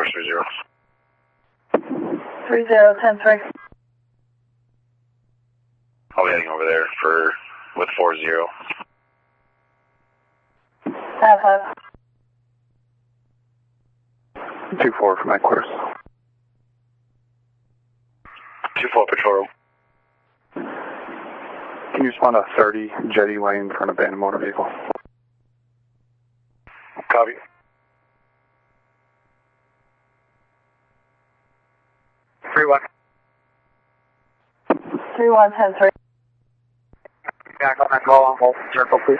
Tower 30. 30, 10-3. I'll be heading over there with 40. 5-5. 2-4 from headquarters. 2-4 Patrol. Can you spawn a 30 jetty lane for an abandoned motor vehicle? Copy. Three one 10-3. Back on that call on Wolf Circle, please.